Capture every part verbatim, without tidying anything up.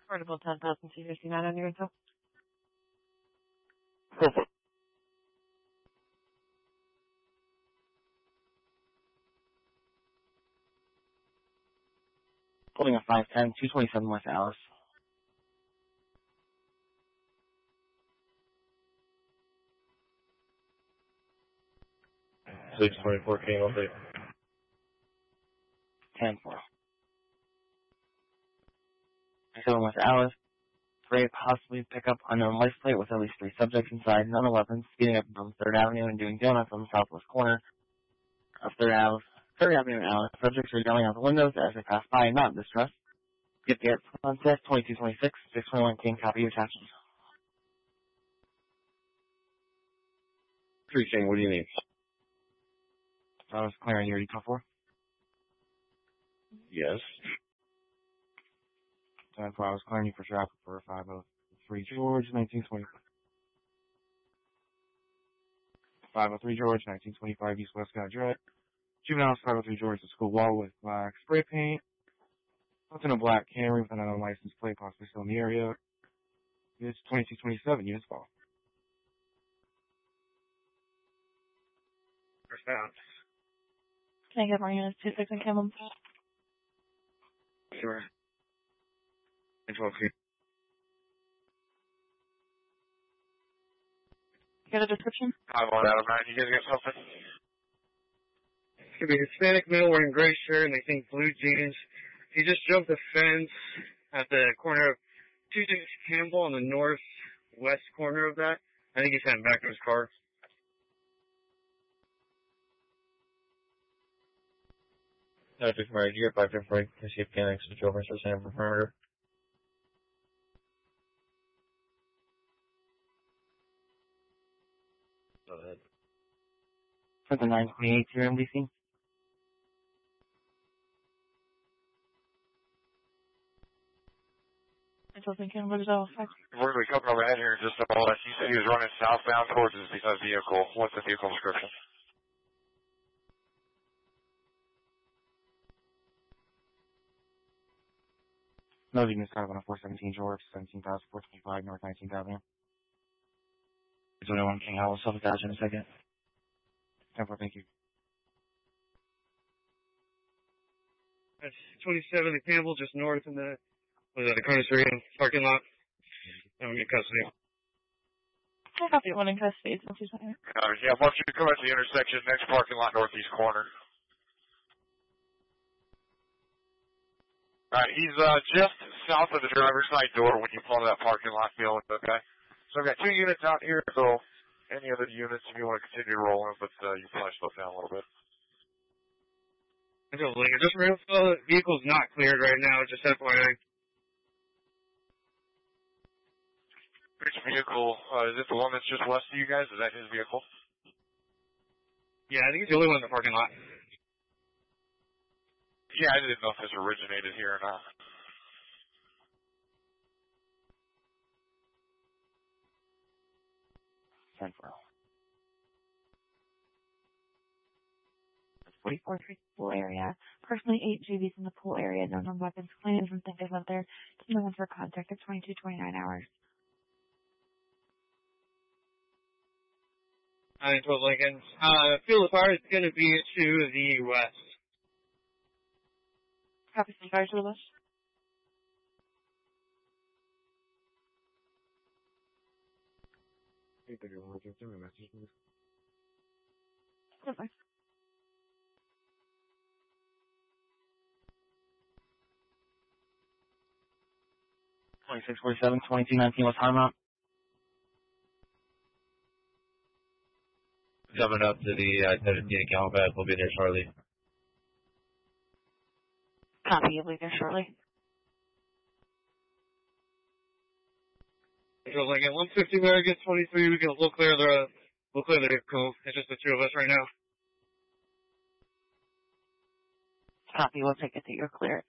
Portable ten thousand two fifty-nine on your info. Perfect. Holding a five ten, two twenty-seven West Alice. six twenty-four King on three. ten four. seven West Alice. Three possibly pick up unknown license plate with at least three subjects inside, none weapons, speeding up from third Avenue and doing donuts on the southwest corner of third Avenue. third Avenue and Alice. Subjects are yelling out the windows as they pass by and not in distress. Get the sunset, twenty-two twenty-six, six twenty-one King, copy your attachments. three King, what do you need? So I was clearing your eco four. Yes. ten four, I was clearing you for traffic for five oh three George, nineteen twenty. five oh three George, nineteen twenty-five East Westcott Drive. Juveniles, five oh three George, the school wall with black spray paint. What's in a black Camry with an unknown license plate, possibly still in the area. It's twenty-two twenty-seven, units fall. Response. Can I get more units? two six and Campbell. Sure. And twelve King. You got a description? I want out of nine. You guys got something? It's gonna be Hispanic male wearing gray shirt and I think blue jeans. He just jumped the fence at the corner of two six Campbell on the northwest corner of that. I think he's heading back to his car. No, just married. You get five ten break. I see a panic switch over and start sending for perimeter. Go ahead. For the nine twenty-eight here M D C. I still think Campbell is all five. We're going to be coming overhead here in just a moment. He said he was running southbound towards his vehicle. What's the vehicle description? No units out of four seventeen George, seventeen thousand four twenty-five North nineteenth Avenue. There's only one King. I will self-attach in a second. ten four, thank you. That's twenty-seven at Campbell, just north in the, what is that, the commissary parking lot. And we get custody. I copy one in custody. It's not too funny. Uh, yeah, once you come at the intersection, next parking lot, northeast corner. Alright, he's uh, just south of the driver's side door when you pull into that parking lot feeling, okay? So I've got two units out here, so any other units if you want to continue rolling, but uh, you probably slow down a little bit. Just real slow, the vehicle's not cleared right now, just F Y I. Which vehicle, uh, is it the one that's just west of you guys? Is that his vehicle? Yeah, I think it's the only one in the parking lot. Yeah, I didn't know if this originated here or not. ten four. forty-four Street pool area. Personally, eight G Vs in the pool area. No known weapons. Claims and think they went there. No one for contact at twenty-two twenty-nine hours. nine twelve Lincoln. Uh, field of fire is going to be to the west. Copy some fire to the west. Okay. twenty-six forty-seven, twenty-two nineteen West Highmont. Coming up to the uh, seventeen account pad. We'll be there shortly. Copy. You'll be there shortly. So like at one fifty American twenty-three, we can we'll clear the we'll clear the vehicle. It's just the two of us right now. Copy. We'll take it that you're clear.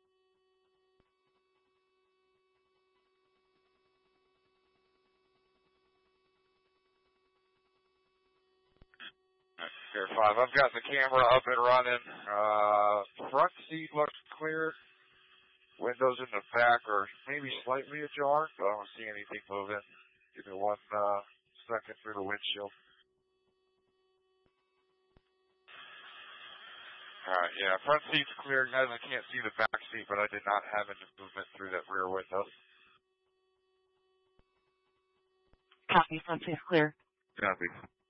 Here five. I've got the camera up and running. Uh, front seat looks clear. windows in the back are maybe slightly ajar, but I don't see anything moving. Give me one uh, second through the windshield. Alright, yeah, front seat's clear, guys. I can't see the back seat, but I did not have any movement through that rear window. Copy, front seat's clear. Copy.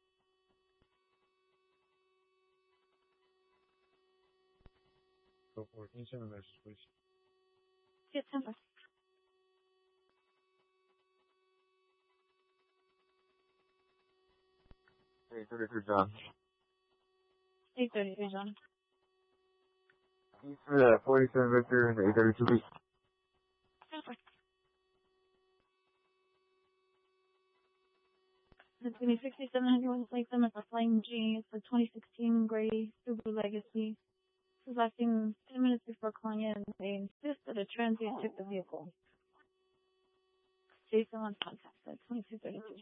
Go for it. Can you send a message, please? Yes, sir. eight thirty-three, John. eight thirty-three, John. East for the forty-seven Victor and eight thirty-two B. Super. It's going to be sixty-seven hundred West Latham. It's a Flame G. It's a twenty sixteen gray Subaru Legacy. This is lasting ten minutes before calling in. They insist that a transient took the vehicle. Jason on contact at twenty-two thirty-two.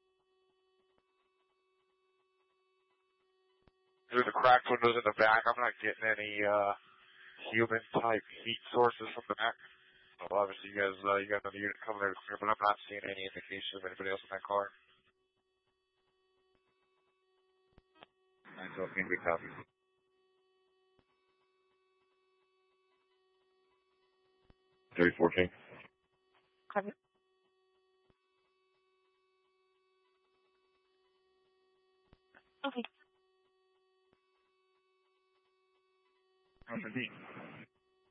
Through the cracked windows in the back, I'm not getting any uh, human-type heat sources from the back. Well, obviously, you guys, uh, you got another unit coming there to clear, but I'm not seeing any indication of anybody else in that car. nine twelve, can we copy? thirty fourteen. Copy. Okay. Alpha D.